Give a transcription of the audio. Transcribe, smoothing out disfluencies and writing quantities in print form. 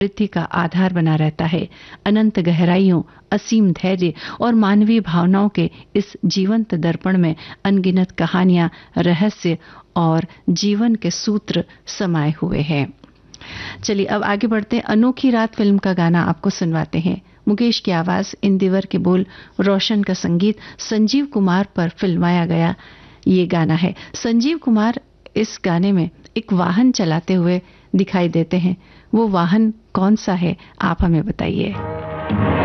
वृद्धि का आधार बना रहता है। अनंत गहराइयों, असीम धैर्य और मानवीय भावनाओं के इस जीवंत दर्पण में अनगिनत कहानियां, रहस्य और जीवन के सूत्र समाये हुए हैं। चलिए अब आगे बढ़ते हैं। अनोखी रात फिल्म का गाना आपको सुनवाते हैं। मुकेश की आवाज, इंदिवर के बोल, रोशन का संगीत, संजीव कुमार पर फिल्माया गया ये गाना है। संजीव कुमार इस गाने में एक वाहन चलाते हुए दिखाई देते हैं। वो वाहन कौन सा है, आप हमें बताइए।